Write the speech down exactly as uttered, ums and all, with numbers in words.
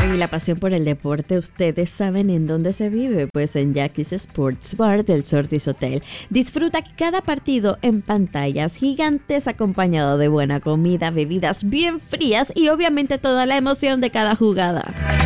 Y la pasión por el deporte, ustedes saben en dónde se vive, pues en Jackie's Sports Bar del Sortis Hotel. Disfruta cada partido en pantallas gigantes acompañado de buena comida, bebidas bien frías y obviamente toda la emoción de cada jugada.